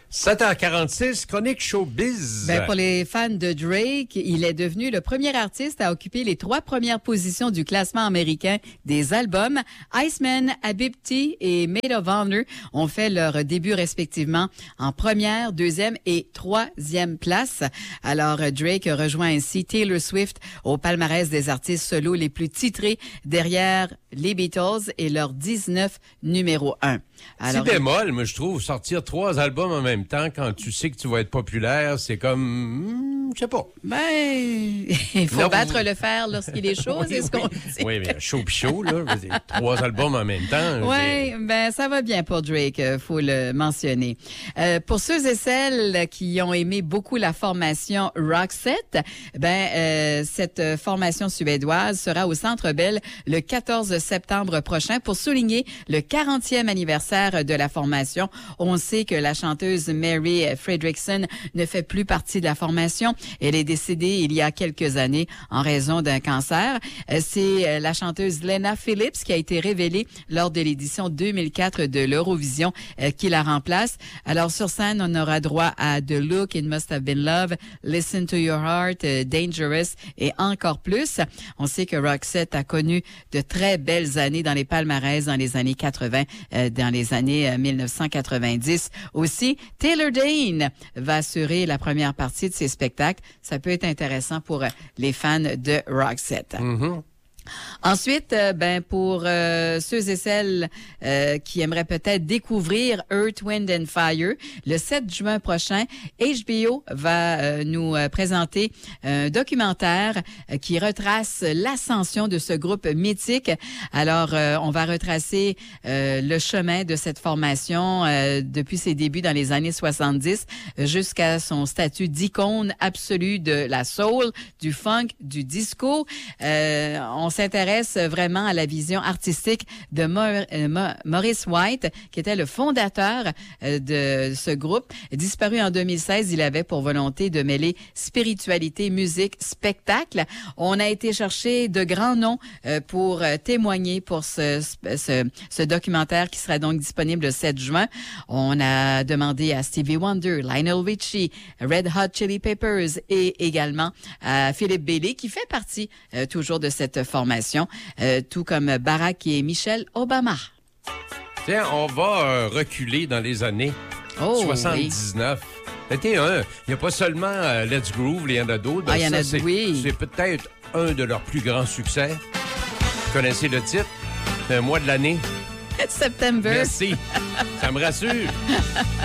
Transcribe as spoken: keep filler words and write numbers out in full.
sept heures quarante-six, chronique showbiz. Ben, pour les fans de Drake, il est devenu le premier artiste à occuper les trois premières positions du classement américain des albums. Iceman, Habibti et Maid of Honor ont fait leur début respectivement en première, deuxième et troisième place. Alors, Drake rejoint ainsi Taylor Swift au palmarès des artistes solos les plus titrés derrière les Beatles et leur dix-neuf numéro un. Alors, c'est bémol, mais je trouve, sortir trois albums en même temps quand tu sais que tu vas être populaire, c'est comme, hmm, je sais pas. Ben, il faut non, battre vous... le fer lorsqu'il est chaud, oui, c'est ce oui. qu'on dit. Oui, mais chaud pis chaud, là, trois albums en même temps. Oui, ben ça va bien pour Drake, faut le mentionner. Euh, pour ceux et celles qui ont aimé beaucoup la formation Roxette, ben euh, cette formation suédoise sera au Centre Bell le quatorze septembre prochain pour souligner le quarantième anniversaire de la formation. On sait que la chanteuse Mary Fredriksson ne fait plus partie de la formation. Elle est décédée il y a quelques années en raison d'un cancer. C'est la chanteuse Lena Phillips qui a été révélée lors de l'édition deux mille quatre de l'Eurovision qui la remplace. Alors sur scène, on aura droit à The Look, It Must Have Been Love, Listen to Your Heart, Dangerous et encore plus. On sait que Roxette a connu de très belles années dans les palmarès dans les années quatre-vingts, euh, dans les années euh, mille neuf cent quatre-vingt-dix. Aussi, Taylor Dayne va assurer la première partie de ses spectacles. Ça peut être intéressant pour euh, les fans de Roxette. Mm-hmm. Ensuite, euh, ben pour euh, ceux et celles euh, qui aimeraient peut-être découvrir Earth, Wind and Fire, le sept juin prochain, H B O va euh, nous euh, présenter un documentaire euh, qui retrace l'ascension de ce groupe mythique. Alors, euh, on va retracer euh, le chemin de cette formation euh, depuis ses débuts dans les années soixante-dix jusqu'à son statut d'icône absolue de la soul, du funk, du disco. Euh, on s'intéresse vraiment à la vision artistique de Maurice White, qui était le fondateur de ce groupe. Disparu en deux mille seize, il avait pour volonté de mêler spiritualité, musique, spectacle. On a été chercher de grands noms pour témoigner pour ce, ce, ce documentaire qui sera donc disponible le sept juin. On a demandé à Stevie Wonder, Lionel Richie, Red Hot Chili Peppers et également à Philippe Bailey, qui fait partie euh, toujours de cette formation. Euh, tout comme Barack et Michelle Obama. Tiens, on va euh, reculer dans les années oh, soixante-dix-neuf. Oui. C'était un. Il n'y a pas seulement euh, Let's Groove, il y en a d'autres. Ah, il y en a c'est, oui. c'est peut-être un de leurs plus grands succès. Vous connaissez le titre? C'est un mois de l'année. September. Merci. Ça me rassure.